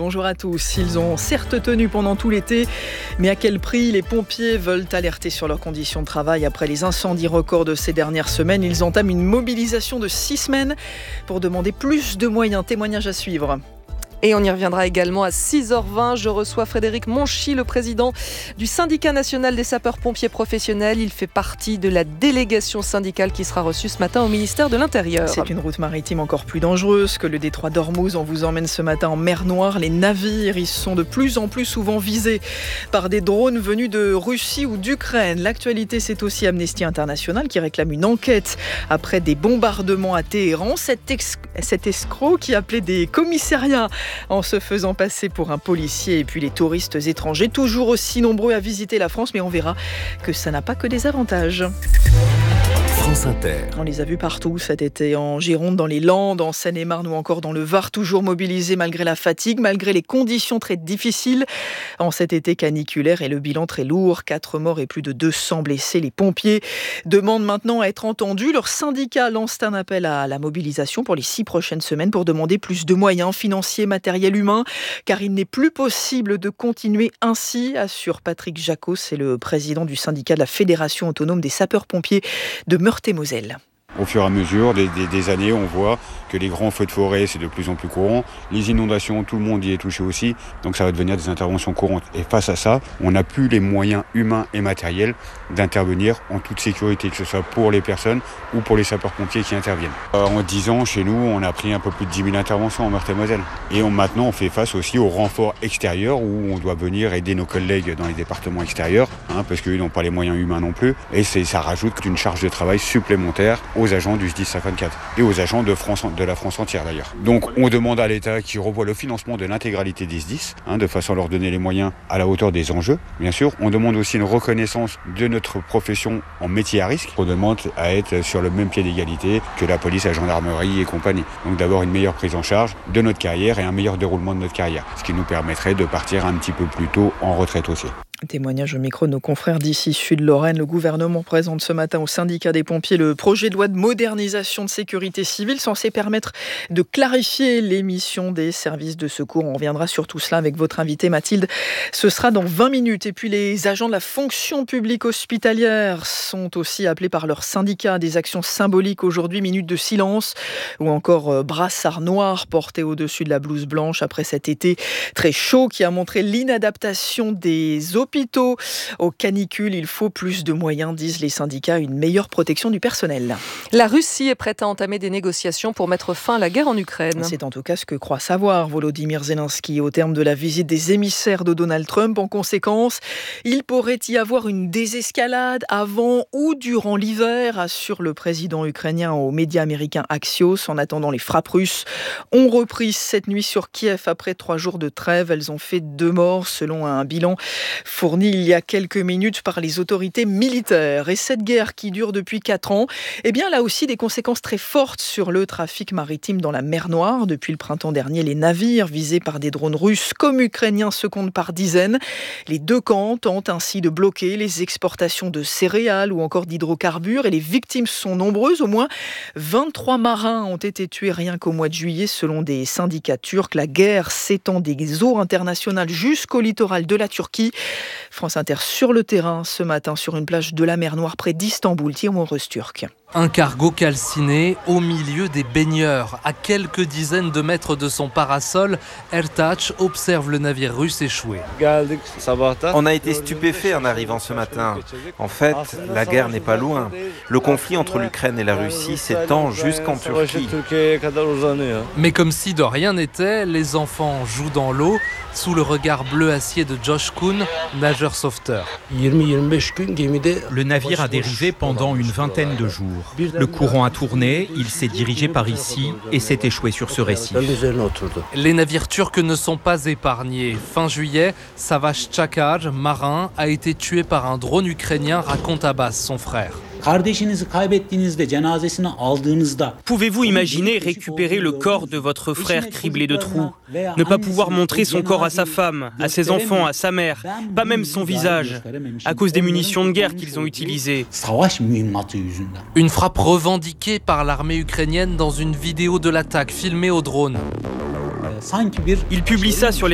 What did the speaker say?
bonjour à tous. Ils ont certes tenu pendant tout l'été, mais à quel prix? Les pompiers veulent alerter sur leurs conditions de travail. Après les incendies records de ces dernières semaines, ils entament une mobilisation de 6 semaines pour demander plus de moyens. Témoignage à suivre. Et on y reviendra également à 6h20. Je reçois Frédéric Monchy, le président du syndicat national des sapeurs-pompiers professionnels. Il fait partie de la délégation syndicale qui sera reçue ce matin au ministère de l'Intérieur. C'est une route maritime encore plus dangereuse que le détroit d'Ormuz. On vous emmène ce matin en mer Noire. Les navires, ils sont de plus en plus souvent visés par des drones venus de Russie ou d'Ukraine. L'actualité, c'est aussi Amnesty International qui réclame une enquête après des bombardements à Téhéran. Cet escroc qui appelait des commissariats en se faisant passer pour un policier. Et puis les touristes étrangers, toujours aussi nombreux à visiter la France, mais on verra que ça n'a pas que des avantages. France Inter. On les a vus partout cet été, en Gironde, dans les Landes, en Seine-et-Marne ou encore dans le Var, toujours mobilisés malgré la fatigue, malgré les conditions très difficiles en cet été caniculaire et le bilan très lourd, 4 morts et plus de 200 blessés. Les pompiers demandent maintenant à être entendus. Leur syndicat lance un appel à la mobilisation pour les 6 prochaines semaines pour demander plus de moyens financiers, matériels, humains, car il n'est plus possible de continuer ainsi, assure Patrick Jacot, c'est le président du syndicat de la Fédération autonome des sapeurs-pompiers de Meurthe-et-Moselle. Au fur et à mesure des années, on voit que les grands feux de forêt, c'est de plus en plus courant. Les inondations, tout le monde y est touché aussi. Donc ça va devenir des interventions courantes. Et face à ça, on n'a plus les moyens humains et matériels d'intervenir en toute sécurité, que ce soit pour les personnes ou pour les sapeurs-pompiers qui interviennent. En 10 ans, chez nous, on a pris un peu plus de 10 000 interventions en Meurthe-et-Moselle. Et maintenant, on fait face aussi aux renforts extérieurs où on doit venir aider nos collègues dans les départements extérieurs, parce qu'eux n'ont pas les moyens humains non plus. Et ça rajoute une charge de travail supplémentaire aux agents du SDIS 54 et aux agents de la France entière d'ailleurs. Donc on demande à l'État qui revoie le financement de l'intégralité des SDIS, de façon à leur donner les moyens à la hauteur des enjeux. Bien sûr, on demande aussi une reconnaissance de notre profession en métier à risque. On demande à être sur le même pied d'égalité que la police, la gendarmerie et compagnie. Donc d'avoir une meilleure prise en charge de notre carrière et un meilleur déroulement de notre carrière, ce qui nous permettrait de partir un petit peu plus tôt en retraite aussi. Témoignage au micro de nos confrères d'ici Sud-Lorraine. Le gouvernement présente ce matin au syndicat des pompiers le projet de loi de modernisation de sécurité civile censé permettre de clarifier les missions des services de secours. On reviendra sur tout cela avec votre invitée Mathilde. Ce sera dans 20 minutes. Et puis les agents de la fonction publique hospitalière sont aussi appelés par leur syndicat à des actions symboliques aujourd'hui. Minute de silence ou encore brassard noir porté au-dessus de la blouse blanche après cet été très chaud qui a montré l'inadaptation des hôpitaux aux canicules. Il faut plus de moyens, disent les syndicats, une meilleure protection du personnel. La Russie est prête à entamer des négociations pour mettre fin à la guerre en Ukraine. C'est en tout cas ce que croit savoir Volodymyr Zelensky au terme de la visite des émissaires de Donald Trump. En conséquence, il pourrait y avoir une désescalade avant ou durant l'hiver, assure le président ukrainien aux médias américains Axios. En attendant, les frappes russes ont repris cette nuit sur Kiev après 3 jours de trêve. Elles ont fait 2 morts selon un bilan fourni il y a quelques minutes par les autorités militaires. Et cette guerre qui dure depuis 4 ans, elle a aussi des conséquences très fortes sur le trafic maritime dans la mer Noire. Depuis le printemps dernier, les navires visés par des drones russes comme ukrainiens se comptent par dizaines. Les 2 camps tentent ainsi de bloquer les exportations de céréales ou encore d'hydrocarbures et les victimes sont nombreuses. Au moins 23 marins ont été tués rien qu'au mois de juillet selon des syndicats turcs. La guerre s'étend des eaux internationales jusqu'au littoral de la Turquie. France Inter sur le terrain ce matin sur une plage de la mer Noire près d'Istanbul, Timur Öztürk. Un cargo calciné au milieu des baigneurs. À quelques dizaines de mètres de son parasol, Ertaç observe le navire russe échoué. On a été stupéfaits en arrivant ce matin. En fait, la guerre n'est pas loin. Le conflit entre l'Ukraine et la Russie s'étend jusqu'en Turquie. Mais comme si de rien n'était, les enfants jouent dans l'eau sous le regard bleu acier de Josh Kuhn, nageur sauveteur. Le navire a dérivé pendant une vingtaine de jours. Le courant a tourné, il s'est dirigé par ici et s'est échoué sur ce récif. Les navires turcs ne sont pas épargnés. Fin juillet, Savaş Çakar, marin, a été tué par un drone ukrainien, raconte Abbas, son frère. Pouvez-vous imaginer récupérer le corps de votre frère criblé de trous, ne pas pouvoir montrer son corps à sa femme, à ses enfants, à sa mère, pas même son visage, à cause des munitions de guerre qu'ils ont utilisées. Une frappe revendiquée par l'armée ukrainienne dans une vidéo de l'attaque filmée au drone. Il publie ça sur les